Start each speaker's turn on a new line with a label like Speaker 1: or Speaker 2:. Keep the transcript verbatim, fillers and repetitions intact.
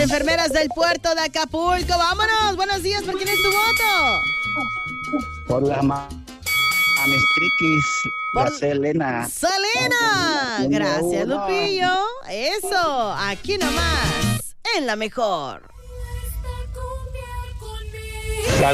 Speaker 1: Enfermeras del puerto de Acapulco, vámonos. Buenos días, ¿por quién es tu voto?
Speaker 2: Por la ma a mis triquis,
Speaker 1: Por
Speaker 2: la Selena.
Speaker 1: Selena. Gracias,
Speaker 2: Uno.
Speaker 1: Lupillo. Eso, aquí nomás, en la mejor.